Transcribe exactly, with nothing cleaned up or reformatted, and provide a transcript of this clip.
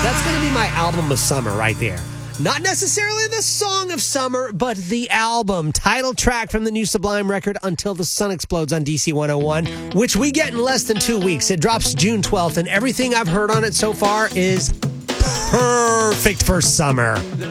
That's going to be my album of summer right there. Not necessarily the song of summer, but the album. Title track from the new Sublime record, Until the Sun Explodes, on D C one oh one, which we get in less than two weeks. It drops June twelfth, and everything I've heard on it so far is perfect for summer.